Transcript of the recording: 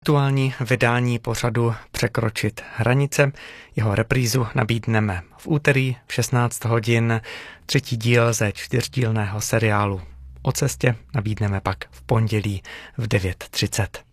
aktuální vydání pořadu Překročit hranice. Jeho reprízu nabídneme v úterý v 16 hodin, třetí díl ze 4dílného seriálu O cestě nabídneme pak v pondělí v 9:30.